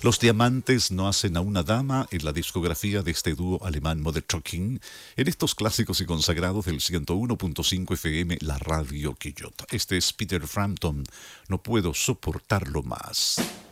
Los diamantes no hacen a una dama en la discografía de este dúo alemán Mother Talking, en estos clásicos y consagrados del 101.5 FM, la radio Quillota. Este es Peter Frampton, no puedo soportarlo más.